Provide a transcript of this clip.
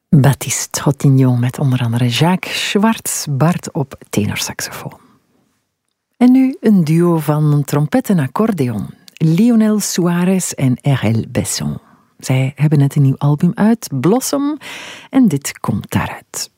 Baptiste Trottignon met onder andere Jacques Schwartz-Bart op tenorsaxofoon. En nu een duo van trompet en accordeon. Lionel Suarez en R.L. Besson. Zij hebben net een nieuw album uit, Blossom, en dit komt daaruit.